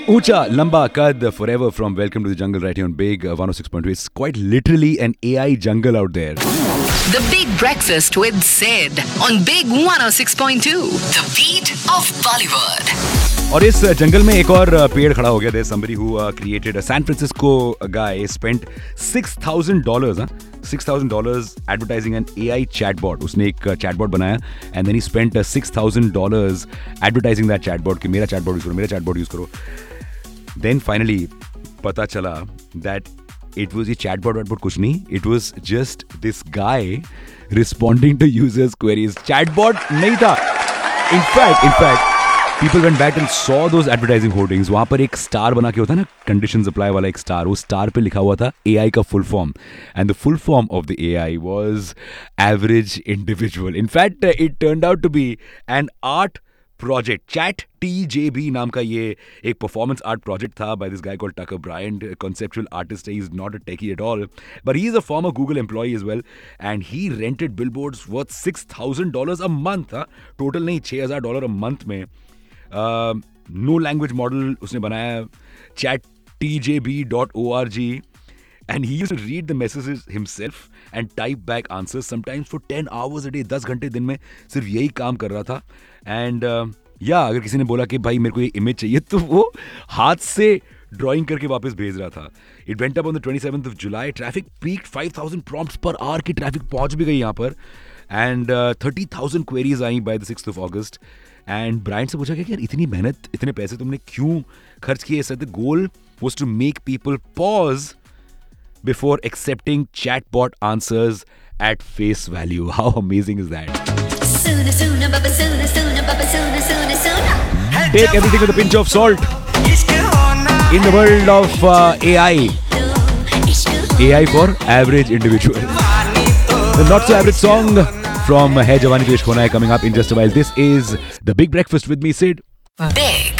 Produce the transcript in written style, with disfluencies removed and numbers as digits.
Ucha, lamba, kad, forever from Welcome to the Jungle right here on Big 106.2. It's quite literally an AI jungle out there. The Big Breakfast with Sid on Big 106.2. The beat of Bollywood. और इस जंगल में एक और पेड़ खड़ा हो गया. There's somebody who created a San Francisco guy spent $6,000 $6,000 advertising an AI chatbot. उसने एक chatbot बनाया and then he spent $6,000 advertising that chatbot कि मेरा chatbot use करो, मेरा chatbot use करो. Then finally पता चला that it was a chatbot कुछ नहीं. It was just this guy responding to users' queries. Chatbot नहीं था. In fact, people went back and saw those advertising hoardings. वहाँ पर एक स्टार बना के होता है ना, conditions apply वाला एक स्टार. वो स्टार पे लिखा हुआ था AI का full form. And the full form of the AI was average individual. In fact, it turned out to be an art project. ChatTJB नाम का ये एक performance art project था by this guy called Tucker Bryant, a conceptual artist. He's not a techie at all, but he's a former Google employee as well, and he rented billboards worth $6,000 a month. Total नहीं, $6,000 a month में. No language model उसने बनाया, chattjb.org, and he used to read the messages himself and type back answers sometimes for 10 hours a day. 10 घंटे दिन में सिर्फ यही काम कर रहा था. And अगर किसी ने बोला कि भाई मेरे को ये इमेज चाहिए, तो वो हाथ से ड्राइंग करके वापस भेज रहा था. It went up on the 27th of July. Traffic peaked 5,000 prompts per hour की ट्रैफिक पहुंच भी गई यहाँ पर. And 30,000 queries I by the 6th of August. And Brian से पूछा कि यार इतनी मेहनत, इतने पैसे तुमने क्यों खर्च किए? So the goal was to make people pause before accepting chatbot answers at face value. How amazing is that? Take everything with a pinch of salt. In the world of AI. AI for average individual. The not so average song from Hai Jawani To Ishq Hona Hai coming up in just a while. This is The Big Breakfast with me, Sid. Big